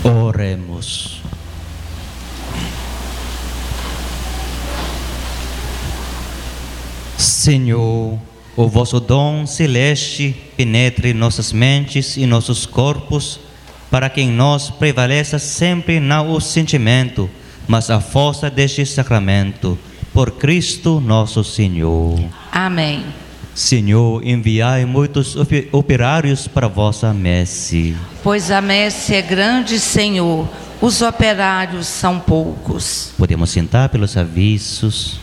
Oremos. Senhor, o vosso dom celeste penetre nossas mentes e nossos corpos, para que em nós prevaleça sempre não o sentimento, mas a força deste sacramento. Por Cristo nosso Senhor. Amém. Senhor, enviai muitos operários para a vossa messe. Pois a messe é grande, Senhor, os operários são poucos. Podemos sentar pelos avisos.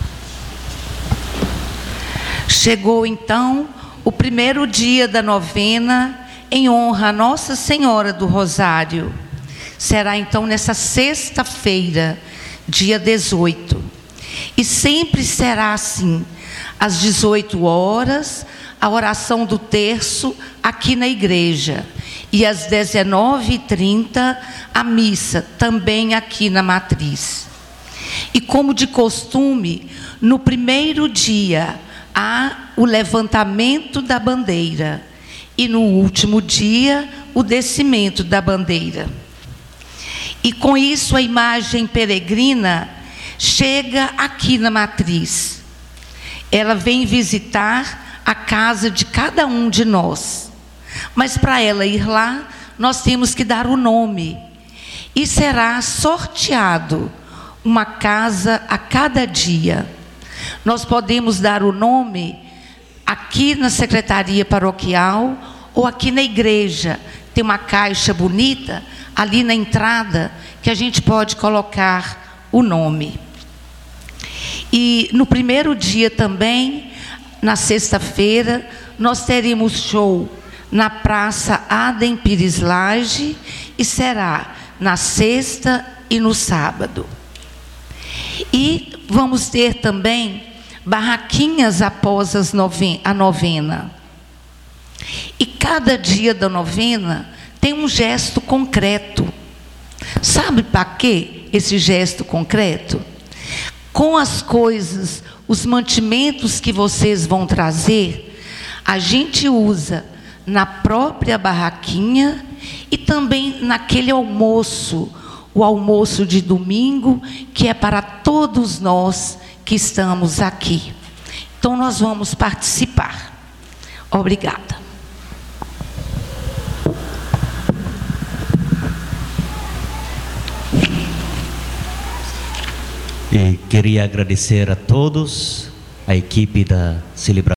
Chegou então o primeiro dia da novena em honra a Nossa Senhora do Rosário. Será então nessa sexta-feira, dia 18. E sempre será assim, às 18 horas, a oração do terço aqui na igreja. E às 19h30, a missa, também aqui na matriz. E como de costume, no primeiro dia, há o levantamento da bandeira. E no último dia, o descimento da bandeira. E com isso, a imagem peregrina chega aqui na matriz. Ela vem visitar a casa de cada um de nós. Mas para ela ir lá, nós temos que dar o nome. E será sorteado uma casa a cada dia. Nós podemos dar o nome aqui na secretaria paroquial ou aqui na igreja. Tem uma caixa bonita ali na entrada que a gente pode colocar o nome. E no primeiro dia também, na sexta-feira, nós teremos show na Praça Adem Pires Lage e será na sexta e no sábado. E vamos ter também barraquinhas após a novena. E cada dia da novena tem um gesto concreto. Sabe para quê esse gesto concreto? Com as coisas, os mantimentos que vocês vão trazer, a gente usa na própria barraquinha e também naquele almoço, o almoço de domingo, que é para todos nós que estamos aqui. Então nós vamos participar. Obrigada. Queria agradecer a todos, a equipe da celebração.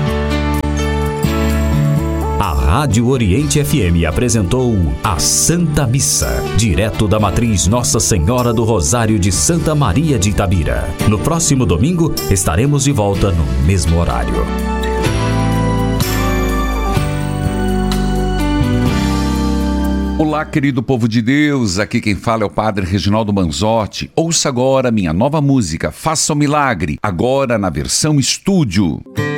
A Rádio Oriente FM apresentou a Santa Missa, direto da Matriz Nossa Senhora do Rosário de Santa Maria de Itabira. No próximo domingo estaremos de volta no mesmo horário. Olá, querido povo de Deus, aqui quem fala é o Padre Reginaldo Manzotti. Ouça agora minha nova música, Faça o Milagre, agora na versão estúdio.